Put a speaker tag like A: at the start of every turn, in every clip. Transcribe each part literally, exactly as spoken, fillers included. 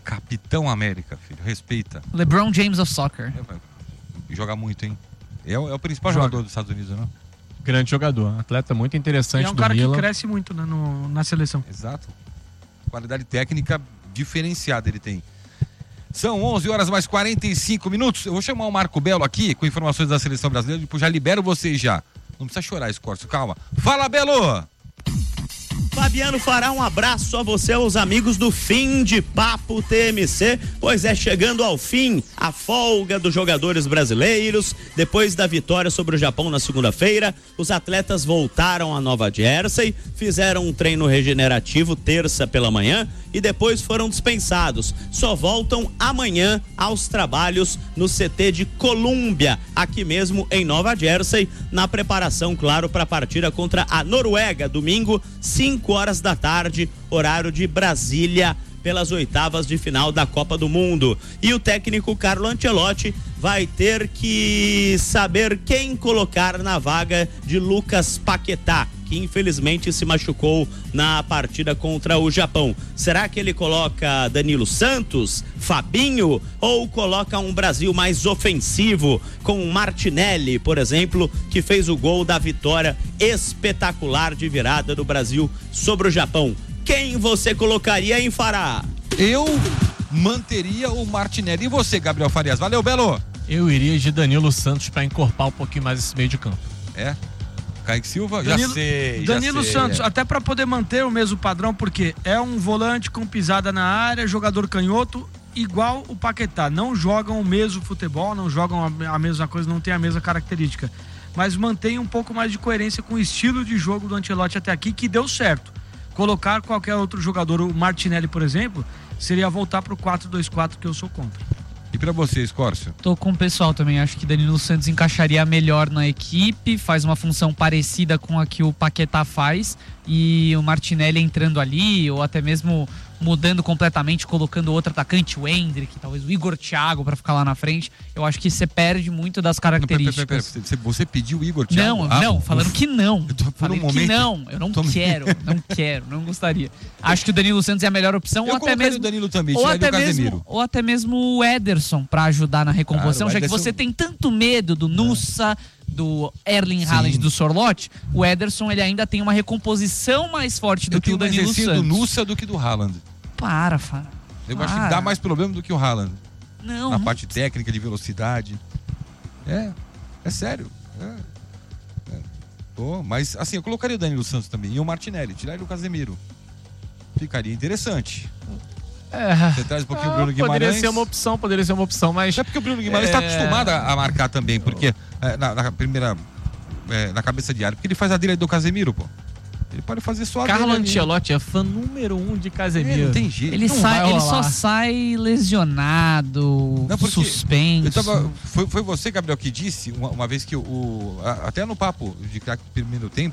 A: Capitão América, filho. Respeita.
B: LeBron James of Soccer.
A: É, joga muito, hein? É o, é o principal
C: Joga.
A: jogador dos Estados Unidos, não?
C: Grande jogador, atleta muito interessante do
D: E é um cara
C: Milan.
D: que cresce muito, né, no, na seleção.
A: Exato. Qualidade técnica diferenciada ele tem. São onze horas mais quarenta e cinco minutos. Eu vou chamar o Marco Belo aqui com informações da seleção brasileira. Depois já libero vocês já. Não precisa chorar, Escorcio, calma. Fala, Belo!
E: Fabiano fará um abraço a você, aos amigos do Fim de Papo T M C, pois é chegando ao fim a folga dos jogadores brasileiros. Depois da vitória sobre o Japão na segunda-feira, os atletas voltaram a Nova Jersey, fizeram um treino regenerativo terça pela manhã e depois foram dispensados. Só voltam amanhã aos trabalhos no C T de Colômbia, aqui mesmo em Nova Jersey, na preparação, claro, para a partida contra a Noruega, domingo, cinco horas da tarde, horário de Brasília, pelas oitavas de final da Copa do Mundo. E o técnico Carlo Ancelotti vai ter que saber quem colocar na vaga de Lucas Paquetá, que infelizmente se machucou na partida contra o Japão. Será que ele coloca Danilo Santos, Fabinho, ou coloca um Brasil mais ofensivo com Martinelli, por exemplo, que fez o gol da vitória espetacular de virada do Brasil sobre o Japão? Quem você colocaria em Fará?
A: Eu manteria o Martinelli. E você, Gabriel Farias? Valeu, Belo!
C: Eu iria de Danilo Santos para encorpar um pouquinho mais esse meio de campo.
A: É? Kaique Silva?
D: Danilo,
A: já sei,
D: Danilo
A: já sei,
D: Santos,
A: é.
D: até para poder manter o mesmo padrão, porque é um volante com pisada na área, jogador canhoto, igual o Paquetá. Não jogam o mesmo futebol, não jogam a, a mesma coisa, não tem a mesma característica. Mas mantém um pouco mais de coerência com o estilo de jogo do Ancelotti até aqui, que deu certo. Colocar qualquer outro jogador, o Martinelli, por exemplo, seria voltar pro quatro dois quatro, que eu sou contra.
A: E pra você, Escórcio?
B: Tô com o pessoal também, acho que Danilo Santos encaixaria melhor na equipe, faz uma função parecida com a que o Paquetá faz, e o Martinelli entrando ali, ou até mesmo mudando completamente, colocando outro atacante, o Endrick, talvez o Igor Thiago pra ficar lá na frente. Eu acho que você perde muito das características.
A: Pera, pera, pera, você pediu o Igor Thiago?
B: Não,
A: ah,
B: não, falando que não.
A: Eu tô
B: Falei
A: um
B: que
A: momento,
B: não, eu não
A: tô...
B: quero, não quero, não gostaria. Acho que o Danilo Santos é a melhor opção,
A: eu
B: ou até mesmo
A: o Danilo também,
B: ou até
A: o Casemiro.
B: mesmo, ou até mesmo o Ederson pra ajudar na recomposição,
A: Claro,
B: já que
A: Ederson...
B: você tem tanto medo do Nussa, do Erling Haaland, do Sorloth. O Ederson, ele ainda tem uma recomposição mais forte do
A: eu
B: que o Danilo Santos.
A: do Nussa do que do Haaland.
B: Para, Fara.
A: Eu
B: Para.
A: acho que dá mais problema do que o Haaland.
B: Não.
A: Na parte técnica, de velocidade. É, é sério. É. É. Pô, mas assim, eu colocaria o Danilo Santos também e o Martinelli, tirar ele do Casemiro. Ficaria interessante.
C: É.
A: Você traz um pouquinho
C: ah,
A: o Bruno Guimarães.
C: Poderia ser uma opção, poderia ser uma opção, mas...
A: É porque o Bruno Guimarães está é... acostumado a, a marcar também, porque é, na, na primeira, é, na cabeça de área, porque ele faz a dele do Casemiro, pô. Ele pode fazer só a
C: Carlo
A: dele.
C: Ancelotti é fã número um de Casemiro.
A: É, não tem jeito.
B: Ele,
C: não
B: sai, ele só sai lesionado,
A: não,
B: suspenso.
A: Eu tava, foi, foi você, Gabriel, que disse uma, uma vez que o, o até no papo de craque do primeiro tempo,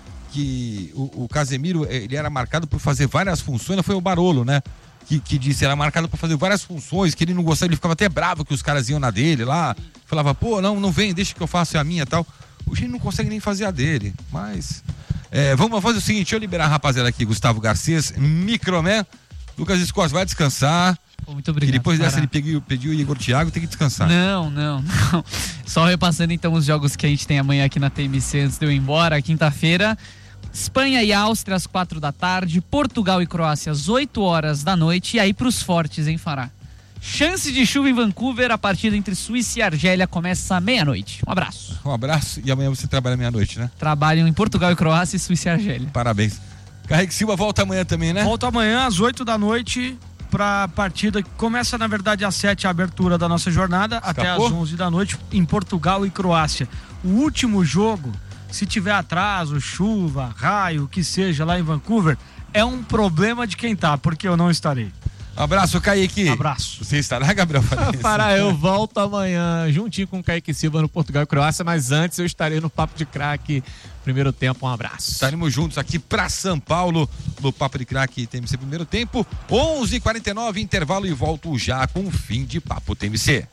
A: que o, o Casemiro, ele era marcado por fazer várias funções. Não foi o Barolo, né? Que, que disse, era marcado por fazer várias funções, que ele não gostava, ele ficava até bravo que os caras iam na dele lá, falava, pô, não, não vem, deixa que eu faça a minha e tal. Hoje ele não consegue nem fazer a dele, mas é, vamos fazer o seguinte, deixa eu liberar a rapaziada aqui, Gustavo Garcês, Microman, Lucas Escos vai descansar.
B: Muito obrigado.
A: E depois dessa
B: para...
A: ele pediu, pediu o Igor Thiago, tem que descansar.
B: Não, não, não. Só repassando então os jogos que a gente tem amanhã aqui na T M C antes de eu ir embora, quinta-feira. Espanha e Áustria às quatro da tarde, Portugal e Croácia às oito horas da noite, e aí pros fortes, hein, Fará? Chance de chuva em Vancouver, a partida entre Suíça e Argélia começa à meia-noite. Um abraço.
A: Um abraço, e amanhã você trabalha meia-noite, né?
B: Trabalham em Portugal e Croácia e Suíça e Argélia.
A: Parabéns. Kaique Silva volta amanhã também, né?
D: Volta amanhã às oito da noite pra partida que começa, na verdade, às sete, a abertura da nossa jornada,
A: Escapou?
D: até às onze da noite, em Portugal e Croácia. O último jogo, se tiver atraso, chuva, raio, o que seja lá em Vancouver, é um problema de quem tá, porque eu não estarei.
A: Abraço, Kaique.
D: Abraço.
A: Você estará, Gabriel?
C: Fará, eu volto amanhã juntinho com o Kaique Silva no Portugal e Croácia, mas antes eu estarei no Papo de Craque. Primeiro tempo, um abraço.
A: Estaremos juntos aqui para São Paulo no Papo de Craque T M C Primeiro Tempo, onze e quarenta e nove, intervalo e volto já com o fim de Papo T M C.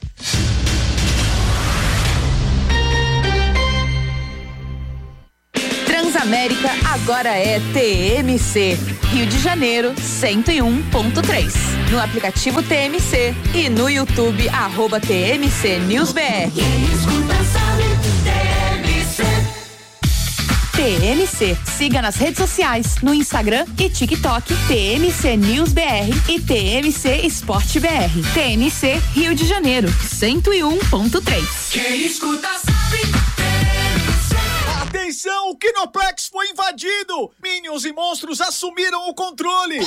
F: Transamérica agora é T M C. Rio de Janeiro, cento e um ponto três. No aplicativo T M C e no YouTube, arroba T M C News B R. T M C. Siga nas redes sociais, no Instagram e TikTok, T M C News B R e T M C Esporte B R. T M C Rio de Janeiro, cento e um ponto três.
G: Quem escuta sabe.
H: Atenção, o Kinoplex foi invadido! Minions e monstros assumiram o controle!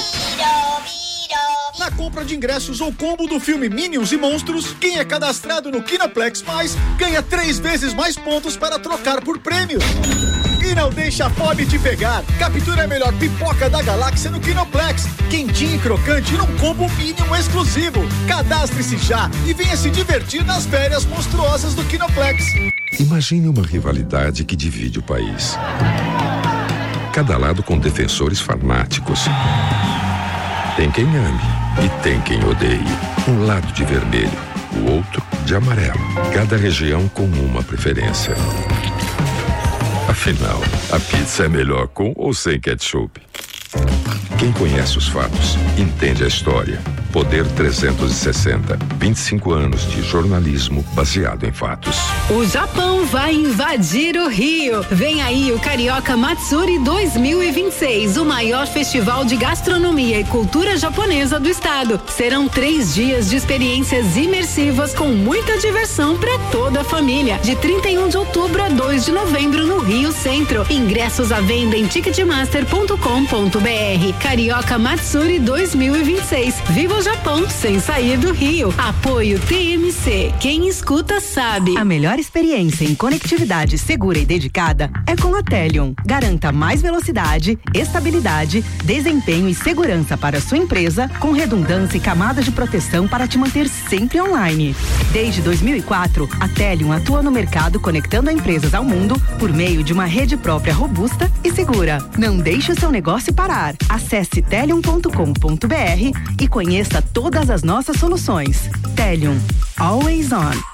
H: Na compra de ingressos ou combo do filme Minions e Monstros, quem é cadastrado no Kinoplex Mais ganha três vezes mais pontos para trocar por prêmios. E não deixa a fome te pegar. Captura a melhor pipoca da galáxia no Kinoplex. Quentinha e crocante num combo Minion exclusivo. Cadastre-se já e venha se divertir nas férias monstruosas do Kinoplex.
I: Imagine uma rivalidade que divide o país. Cada lado com defensores fanáticos. Tem quem ame e tem quem odeie. Um lado de vermelho, o outro de amarelo. Cada região com uma preferência. Afinal, a pizza é melhor com ou sem ketchup? Quem conhece os fatos, entende a história. Poder trezentos e sessenta, vinte e cinco anos de jornalismo baseado em fatos.
J: O Japão vai invadir o Rio. Vem aí o Carioca Matsuri dois mil e vinte e seis, o maior festival de gastronomia e cultura japonesa do estado. Serão três dias de experiências imersivas com muita diversão para toda a família. De trinta e um de outubro a dois de novembro no Rio Centro. Ingressos à venda em ticketmaster ponto com ponto b r. Carioca Matsuri dois mil e vinte e seis. Viva o Japão sem sair do Rio. Apoio T M C. Quem escuta sabe.
K: A melhor experiência em conectividade segura e dedicada é com a Telion. Garanta mais velocidade, estabilidade, desempenho e segurança para a sua empresa, com redundância e camadas de proteção para te manter sempre online. Desde dois mil e quatro, a Telion atua no mercado conectando empresas ao mundo por meio de uma rede própria robusta e segura. Não deixe o seu negócio parar. Acesse telion ponto com ponto b r e conheça todas as nossas soluções. Telion. Always on.